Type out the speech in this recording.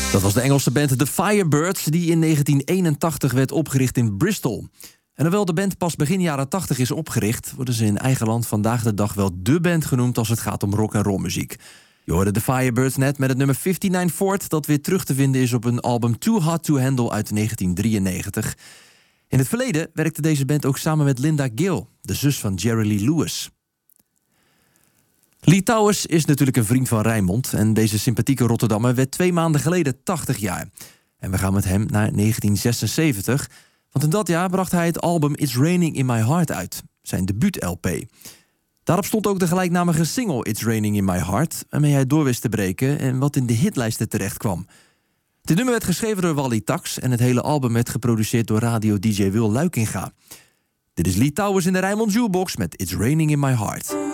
Dat was de Engelse band The Firebirds, die in 1981 werd opgericht in Bristol. En hoewel de band pas begin jaren 80 is opgericht, worden ze in eigen land vandaag de dag wel dé band genoemd als het gaat om rock en roll muziek. Je hoorde The Firebirds net met het nummer 59 Fort, dat weer terug te vinden is op een album Too Hot to Handle uit 1993. In het verleden werkte deze band ook samen met Linda Gill, de zus van Jerry Lee Lewis. Lee Towers is natuurlijk een vriend van Rijnmond en deze sympathieke Rotterdammer werd 2 maanden geleden 80 jaar. En we gaan met hem naar 1976, want in dat jaar bracht hij het album It's Raining in My Heart uit, zijn debuut-LP. Daarop stond ook de gelijknamige single It's Raining in My Heart, waarmee hij door wist te breken en wat in de hitlijsten terecht kwam. Dit nummer werd geschreven door Wally Tax en het hele album werd geproduceerd door radio-dj Wil Luikinga. Dit is Lee Towers in de Rijnmond Jukebox met It's Raining in My Heart.